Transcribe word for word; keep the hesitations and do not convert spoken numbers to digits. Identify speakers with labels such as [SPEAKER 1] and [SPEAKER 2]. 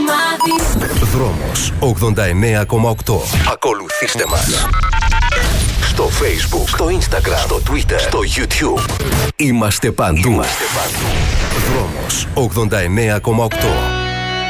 [SPEAKER 1] σημάδι.
[SPEAKER 2] Δρόμος ογδόντα εννέα κόμμα οκτώ. Ακολουθήστε μας στο Facebook, στο Instagram, στο Twitter, στο YouTube. Είμαστε παντού. Είμαστε παντού. Δρόμος ογδόντα εννέα κόμμα οκτώ.